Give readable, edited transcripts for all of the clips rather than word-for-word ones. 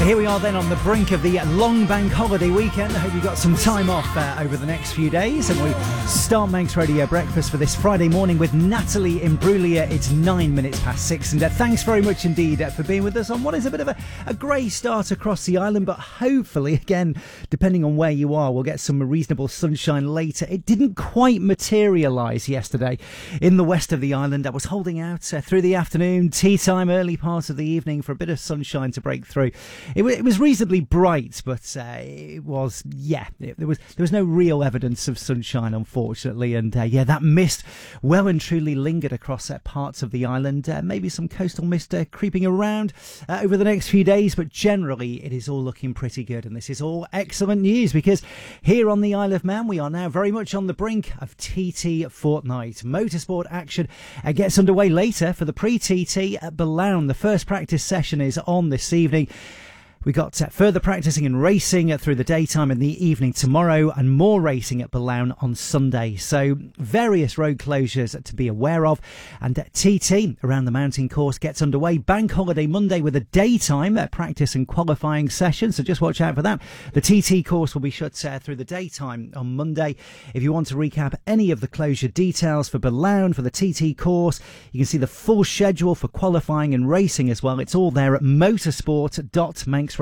So here we are then on the brink of the long bank holiday weekend. I hope you got some time off over the next few days. And we start Manx Radio Breakfast for this Friday morning with Natalie Imbruglia. It's 9 minutes past 6. And thanks very much indeed for being with us on what is a bit of a grey start across the island. But hopefully, again, depending on where you are, we'll get some reasonable sunshine later. It didn't quite materialise yesterday in the west of the island. I was holding out through the afternoon, tea time, early part of the evening for a bit of sunshine to break through. It was reasonably bright, but it was, there was no real evidence of sunshine, unfortunately. And that mist well and truly lingered across parts of the island. Maybe some coastal mist creeping around over the next few days, but generally it is all looking pretty good. And this is all excellent news, because here on the Isle of Man, we are now very much on the brink of TT Fortnight. Motorsport action gets underway later for the pre-TT at Ballown. The first practice session is on this evening. We got further practicing and racing through the daytime and the evening tomorrow, and more racing at Ballown on Sunday. So various road closures to be aware of. And TT around the mountain course gets underway bank holiday Monday with a daytime practice and qualifying session. So just watch out for that. The TT course will be shut through the daytime on Monday. If you want to recap any of the closure details for Ballown, for the TT course, you can see the full schedule for qualifying and racing as well. It's all there at motorsport.manxradio.com.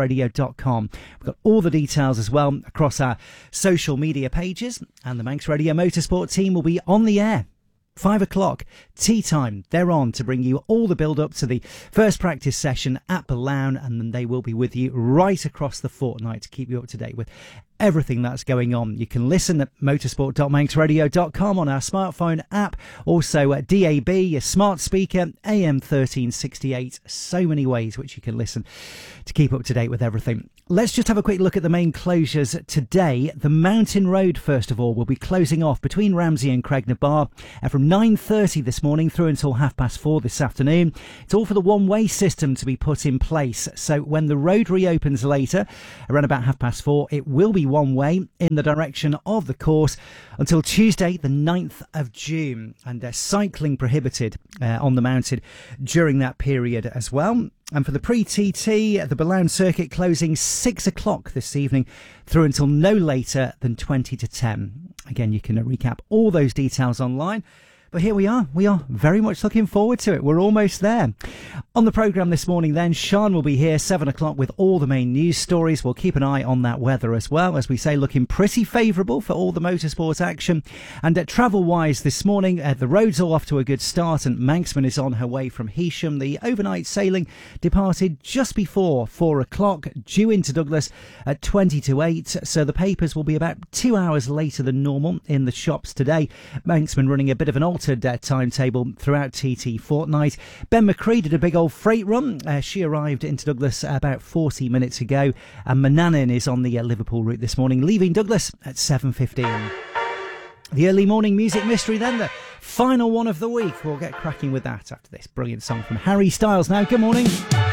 We've got all the details as well across our social media pages, and the Manx Radio Motorsport team will be on the air 5 o'clock, tea time. They're on to bring you all the build up to the first practice session at Ballown, and then they will be with you right across the fortnight to keep you up to date with everything that's going on. You can listen at motorsport.manxradio.com on our smartphone app, also at DAB, your smart speaker, AM 1368. So many ways which you can listen to keep up to date with everything. Let's just have a quick look at the main closures today. The Mountain Road, first of all, will be closing off between Ramsey and Craignabar from 9:30 this morning through until 4:30 this afternoon. It's all for the one-way system to be put in place. So when the road reopens later, around about 4:30, it will be one way in the direction of the course until Tuesday, the 9th of June. And cycling prohibited on the mountain during that period as well. And for the pre-TT, the Ballown circuit closing 6 o'clock this evening through until no later than 20 to 10. Again, you can recap all those details online. But here we are. We are very much looking forward to it. We're almost there. On the programme this morning then, Sean will be here 7 o'clock with all the main news stories. We'll keep an eye on that weather as well. As we say, looking pretty favourable for all the motorsport action. And travel-wise this morning, the roads are off to a good start, and Manxman is on her way from Heysham. The overnight sailing departed just before 4 o'clock, due into Douglas at 20 to 8. So the papers will be about 2 hours later than normal in the shops today. Manxman running a bit of an altered timetable throughout TT Fortnight. Ben McCree did a big old freight run. She arrived into Douglas about 40 minutes ago, and Manannan is on the Liverpool route this morning, leaving Douglas at 7:15. The early morning music mystery then, the final one of the week. We'll get cracking with that after this brilliant song from Harry Styles. Now, good morning.